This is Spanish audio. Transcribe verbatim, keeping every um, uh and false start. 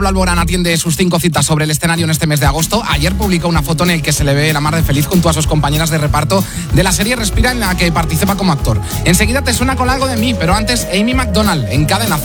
Alborán atiende sus cinco citas sobre el escenario en este mes de agosto. Ayer publicó una foto en la que se le ve la mar de feliz junto a sus compañeras de reparto de la serie Respira, en la que participa como actor. Enseguida te suena con algo de mí, pero antes Amy Macdonald en Cadena.